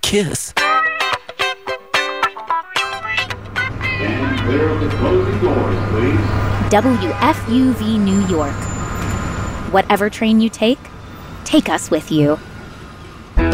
kiss. And clear of the closing doors, please. WFUV New York. Whatever train you take us with you.